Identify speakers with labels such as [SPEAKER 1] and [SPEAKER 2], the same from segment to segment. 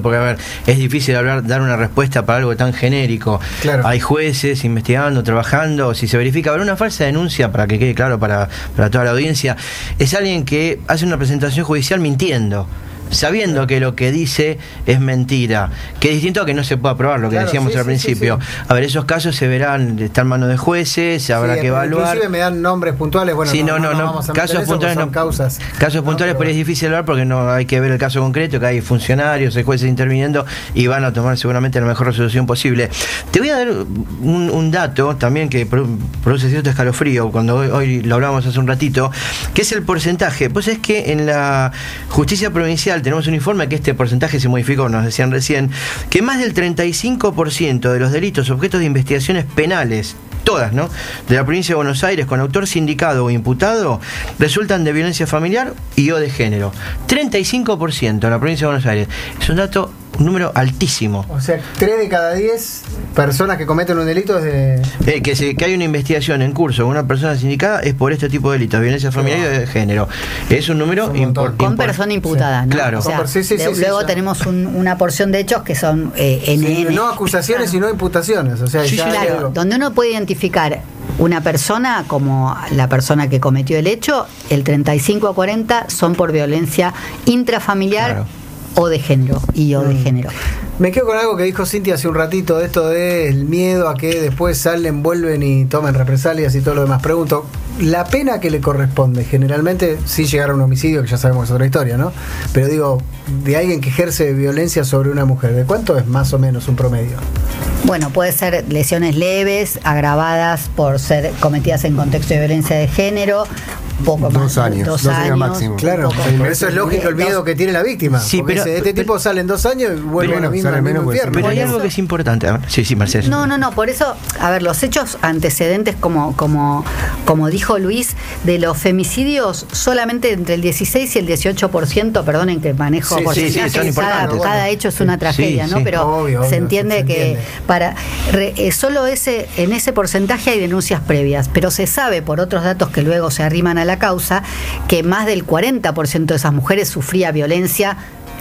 [SPEAKER 1] porque a ver, es difícil dar una respuesta para algo tan genérico.
[SPEAKER 2] Claro.
[SPEAKER 1] Hay jueces investigando, trabajando, si se verifica. A ver, una falsa denuncia, para que quede claro para toda la audiencia, es alguien que hace una presentación judicial mintiendo, sabiendo que lo que dice es mentira, que es distinto a que no se pueda probar, lo que decíamos al principio.
[SPEAKER 2] Sí.
[SPEAKER 1] A ver, esos casos se verán, están en manos de jueces, habrá que evaluar.
[SPEAKER 2] Inclusive me dan nombres puntuales, bueno,
[SPEAKER 1] sí,
[SPEAKER 2] no vamos a
[SPEAKER 1] casos puntuales
[SPEAKER 2] no, causas.
[SPEAKER 1] Casos puntuales, pero es difícil hablar porque no hay que ver el caso concreto, que hay funcionarios, hay jueces interviniendo y van a tomar seguramente la mejor resolución posible. Te voy a dar un dato también que produce cierto escalofrío, cuando hoy lo hablábamos hace un ratito, que es el porcentaje. Pues es que en la justicia provincial tenemos un informe que este porcentaje se modificó, nos decían recién, que más del 35% de los delitos objetos de investigaciones penales, todas, ¿no?, de la provincia de Buenos Aires, con autor sindicado o imputado, resultan de violencia familiar y o de género. 35% en la provincia de Buenos Aires. Es un número altísimo.
[SPEAKER 2] O sea, 3 de cada 10 personas que cometen un delito es de...
[SPEAKER 1] que hay una investigación en curso con una persona sindicada es por este tipo de delitos, violencia familiar y de género. Es un número importante.
[SPEAKER 3] Con persona imputada,
[SPEAKER 1] sí,
[SPEAKER 3] ¿no?
[SPEAKER 1] Claro.
[SPEAKER 3] O sea, luego tenemos una porción de hechos que son
[SPEAKER 2] no acusaciones, sino imputaciones. O sea,
[SPEAKER 3] claro, donde uno puede identificar una persona como la persona que cometió el hecho, el 35 a 40 son por violencia intrafamiliar, claro, o de género de género.
[SPEAKER 2] Me quedo con algo que dijo Cintia hace un ratito, de esto del miedo a que después salen, vuelven y tomen represalias y todo lo demás. Pregunto, la pena que le corresponde, generalmente, sin llegar a un homicidio, que ya sabemos que es otra historia, ¿no? Pero digo, de alguien que ejerce violencia sobre una mujer, ¿de cuánto es más o menos un promedio?
[SPEAKER 3] Bueno, puede ser lesiones leves, agravadas por ser cometidas en contexto de violencia de género, poco más.
[SPEAKER 4] 2 años.
[SPEAKER 3] 2 años
[SPEAKER 4] máximo.
[SPEAKER 2] Claro, por eso es lógico el miedo que tiene la víctima.
[SPEAKER 1] Sí,
[SPEAKER 2] porque
[SPEAKER 1] pero
[SPEAKER 2] este tipo sale en 2 años y vuelve a la misma infierno.
[SPEAKER 1] Pero hay algo que es importante. Sí, Marcelo.
[SPEAKER 3] No, por eso, a ver, los hechos antecedentes, como dijo Luis, de los femicidios, solamente entre el 16 y el 18%, perdonen que manejo porcentajes,
[SPEAKER 1] son importantes.
[SPEAKER 3] cada hecho es una tragedia, ¿no? Pero
[SPEAKER 2] obvio,
[SPEAKER 3] se entiende que solo en ese porcentaje hay denuncias previas, pero se sabe por otros datos que luego se arriman a la causa que más del 40% de esas mujeres sufría violencia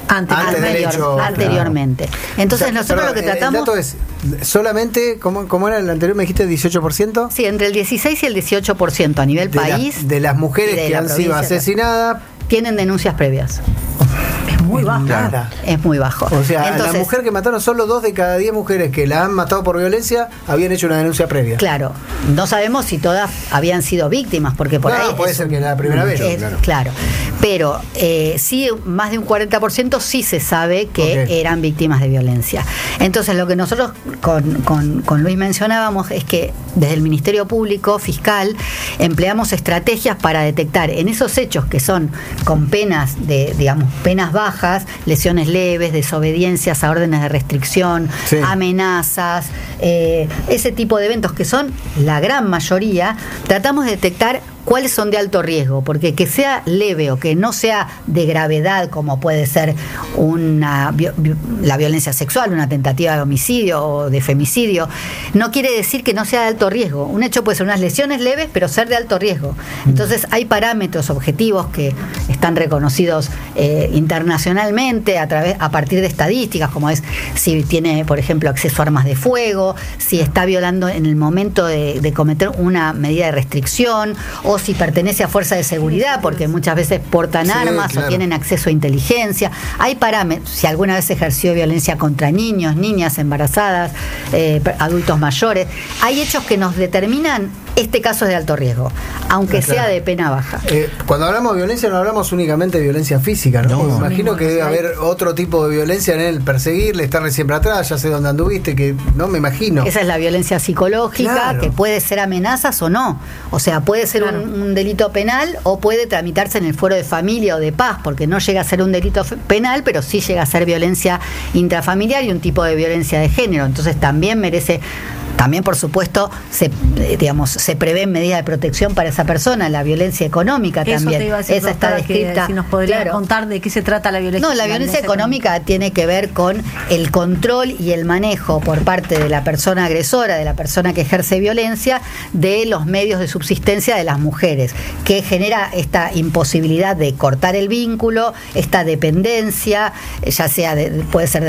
[SPEAKER 3] anteriormente. Entonces, nosotros lo que tratamos...
[SPEAKER 2] El dato es solamente, ¿cómo era el anterior? ¿Me dijiste 18%?
[SPEAKER 3] Sí, entre el 16 y el 18% a nivel país.
[SPEAKER 2] De las mujeres que han sido asesinadas
[SPEAKER 3] tienen denuncias previas.
[SPEAKER 2] Muy bajo.
[SPEAKER 1] Claro.
[SPEAKER 3] Es muy bajo.
[SPEAKER 2] O sea, entonces, la mujer que mataron, solo 2 de cada 10 mujeres que la han matado por violencia habían hecho una denuncia previa.
[SPEAKER 3] Claro. No sabemos si todas habían sido víctimas, porque por ahí...
[SPEAKER 2] puede ser que la primera vez.
[SPEAKER 3] Claro. Pero sí, más de un 40% sí se sabe que eran víctimas de violencia. Entonces, lo que nosotros con Luis mencionábamos es que desde el Ministerio Público Fiscal empleamos estrategias para detectar en esos hechos que son con penas penas bajas, lesiones leves, desobediencias a órdenes de restricción, amenazas, ese tipo de eventos que son la gran mayoría, tratamos de detectar cuáles son de alto riesgo, porque que sea leve o que no sea de gravedad, como puede ser la violencia sexual, una tentativa de homicidio o de femicidio, no quiere decir que no sea de alto riesgo. Un hecho puede ser unas lesiones leves, pero ser de alto riesgo. Entonces hay parámetros objetivos que están reconocidos internacionalmente a partir de estadísticas, como es si tiene, por ejemplo, acceso a armas de fuego, si está violando en el momento de cometer una medida de restricción, o si pertenece a fuerza de seguridad, porque muchas veces portan armas o tienen acceso a inteligencia. Hay parámetros, si alguna vez ejerció violencia contra niños, niñas, embarazadas, adultos mayores. Hay hechos que nos determinan este caso es de alto riesgo, aunque sea de pena baja.
[SPEAKER 2] Cuando hablamos de violencia no hablamos únicamente de violencia física, ¿no? Me imagino que debe haber otro tipo de violencia en el perseguirle, estarle siempre atrás, ya sé dónde anduviste, que no me imagino.
[SPEAKER 3] Esa es la violencia psicológica, que puede ser amenazas o no. O sea, puede ser un delito penal o puede tramitarse en el fuero de familia o de paz, porque no llega a ser un delito penal, pero sí llega a ser violencia intrafamiliar y un tipo de violencia de género. Entonces también merece... También, por supuesto, se prevén medidas de protección para esa persona, la violencia económica también.
[SPEAKER 5] Te iba a decir,
[SPEAKER 3] esa está descrita.
[SPEAKER 5] Si nos podría contar de qué se trata la violencia.
[SPEAKER 3] No, la violencia económica tiene que ver con el control y el manejo por parte de la persona agresora, de la persona que ejerce violencia, de los medios de subsistencia de las mujeres, que genera esta imposibilidad de cortar el vínculo, esta dependencia, ya sea puede ser